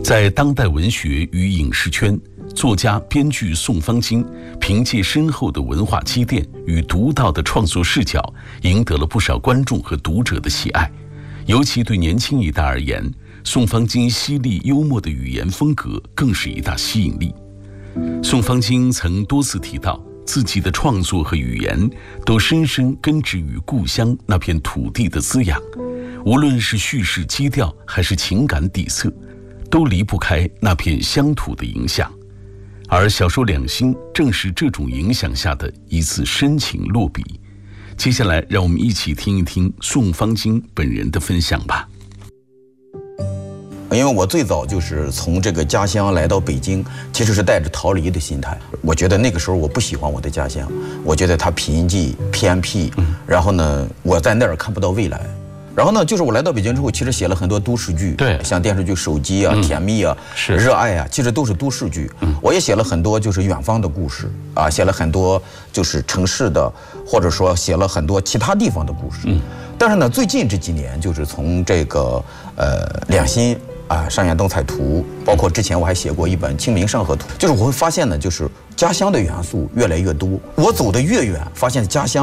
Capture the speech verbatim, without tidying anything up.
在当代文学与影视圈，作家、编剧宋方金凭借深厚的文化积淀与独到的创作视角，赢得了不少观众和读者的喜爱。尤其对年轻一代而言，宋方金犀利幽默的语言风格更是一大吸引力。宋方金曾多次提到，自己的创作和语言都深深根植于故乡那片土地的滋养，无论是叙事基调还是情感底色，都离不开那片乡土的影响。而小说《两心》正是这种影响下的一次深情落笔。接下来让我们一起听一听宋方金本人的分享吧。 因为我最早就是从这个家乡来到北京，其实是带着逃离的心态。我觉得那个时候我不喜欢我的家乡，我觉得它贫瘠偏僻，然后呢，我在那儿看不到未来。然后呢，就是我来到北京之后，其实写了很多都市剧， 对， 像电视剧《手机》啊、嗯、甜蜜啊、是热爱啊，其实都是都市剧。嗯，我也写了很多就是远方的故事啊，写了很多就是城市的，或者说写了很多其他地方的故事。嗯，但是呢，最近这几年就是从这个呃两心啊、上演东彩图，包括之前我还写过一本《清明上河图》，就是我会发现呢，就是家乡的元素越来越多。我走得越远，发现家乡